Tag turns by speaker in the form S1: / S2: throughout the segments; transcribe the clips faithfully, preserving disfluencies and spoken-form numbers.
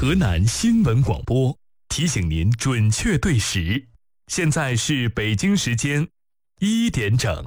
S1: 河南新闻广播提醒您准确对时，现在是北京时间一点整。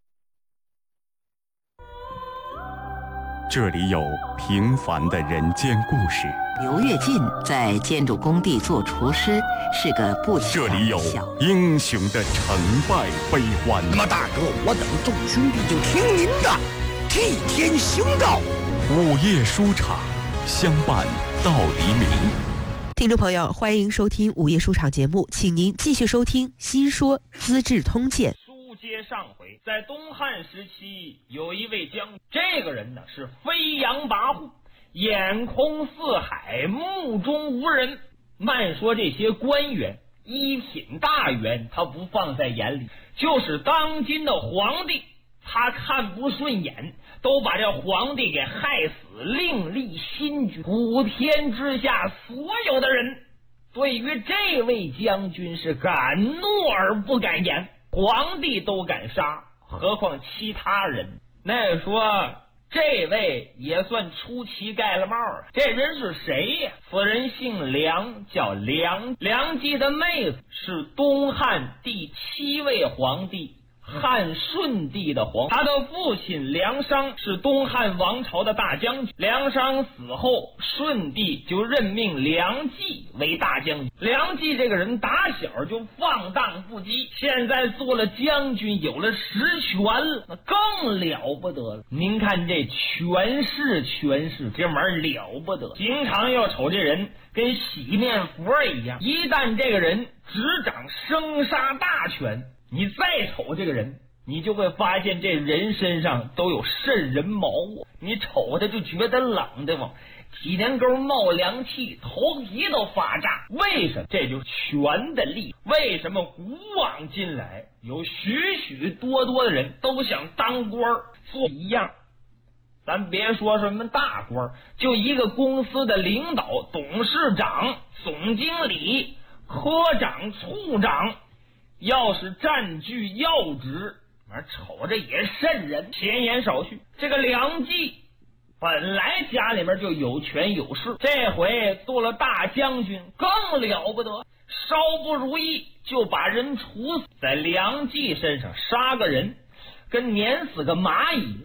S2: 这里有平凡的人间故事。
S3: 刘跃进在建筑工地做厨师，是个不起眼的
S2: 这里有
S3: 小
S2: 英雄的成败悲欢。
S4: 那么大哥，我等众兄弟就听您的，替天行道。
S2: 午夜书场，相伴到黎明。
S5: 听众朋友，欢迎收听午夜书场节目，请您继续收听《新说资治通鉴》。
S6: 书接上回，在东汉时期，有一位将军，这个人呢是飞扬跋扈，眼空四海，目中无人。慢说这些官员，一品大员他不放在眼里，就是当今的皇帝，他看不顺眼，都把这皇帝给害死，另立新君。普天之下所有的人对于这位将军是敢怒而不敢言，皇帝都敢杀，何况其他人。那说这位也算出奇盖了帽啊！这人是谁呀？此人姓梁，叫梁梁冀的妹子，是东汉第七位皇帝汉顺帝的皇。他的父亲梁商是东汉王朝的大将军，梁商死后，顺帝就任命梁冀为大将军。梁冀这个人打小就放荡不羁，现在做了将军，有了实权了，那更了不得了。您看这权势权势这玩意儿了不得，经常要瞅这人跟洗面佛一样，一旦这个人执掌生杀大权，你再瞅这个人，你就会发现这人身上都有渗人毛，你瞅他就觉得冷的慌，体内沟冒凉气，头皮都发炸。为什么？这就是权的力。为什么古往今来有许许多多的人都想当官做一样？咱别说什么大官，就一个公司的领导、董事长、总经理、科长、处长，要是占据要职，瞅着也瘆人。闲言少叙，这个梁冀本来家里面就有权有势，这回做了大将军更了不得，稍不如意就把人处死，在梁冀身上杀个人跟碾死个蚂蚁